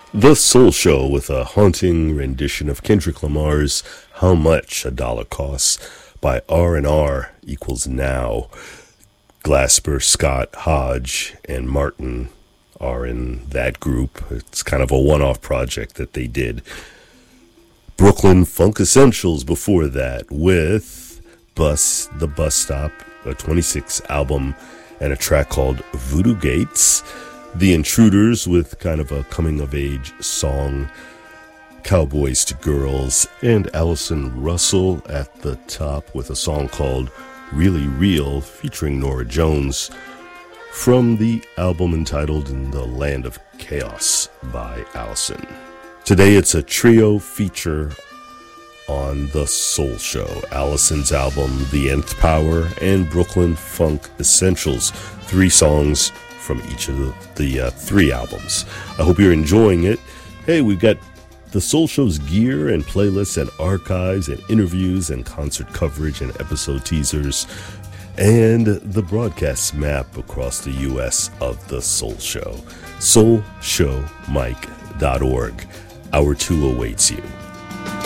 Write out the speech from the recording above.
The Soul Show with a haunting rendition of Kendrick Lamar's How Much a Dollar Costs by R&R equals Now. Glasper, Scott, Hodge, and Martin are in that group. It's kind of a one-off project that they did. Brooklyn Funk Essentials before that with The Bus Stop, a 26 album, and a track called Voodoo Gates. The Intruders with kind of a coming-of-age song, Cowboys to Girls, and Allison Russell at the top with a song called Really Real featuring Norah Jones from the album entitled In the Land of Chaos by Allison. Today it's a trio feature on The Soul Show, Allison's album The Nth Power and Brooklyn Funk Essentials, 3 songs from each of the 3 albums. I hope you're enjoying it. Hey, we've got the Soul Show's gear and playlists and archives and interviews and concert coverage and episode teasers and the broadcast map across the U.S. of the Soul Show. SoulShowMike.org. Hour 2 awaits you.